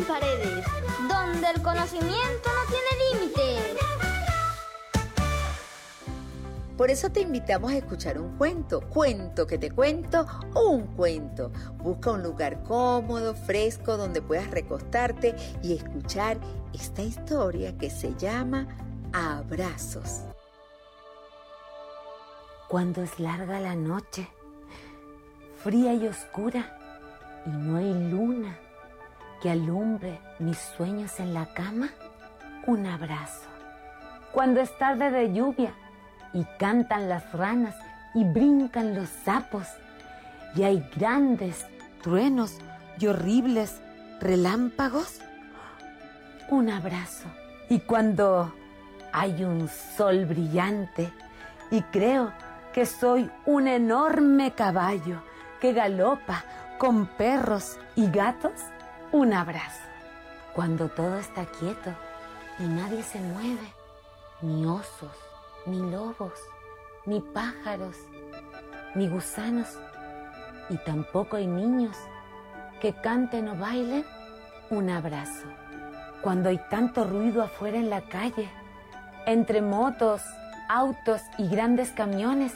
paredes, donde el conocimiento no tiene límites. Por eso te invitamos a escuchar un cuento. Cuento que te cuento, un cuento. Busca un lugar cómodo, fresco, donde puedas recostarte y escuchar esta historia que se llama Abrazos. Cuando es larga la noche, fría y oscura, y no hay luna que alumbre mis sueños en la cama, un abrazo. Cuando es tarde de lluvia y cantan las ranas y brincan los sapos, y hay grandes truenos y horribles relámpagos, un abrazo. Y cuando hay un sol brillante y creo que soy un enorme caballo que galopa con perros y gatos, un abrazo. Cuando todo está quieto y nadie se mueve, ni osos, ni lobos, ni pájaros, ni gusanos, y tampoco hay niños que canten o bailen, un abrazo. Cuando hay tanto ruido afuera en la calle, entre motos, autos y grandes camiones,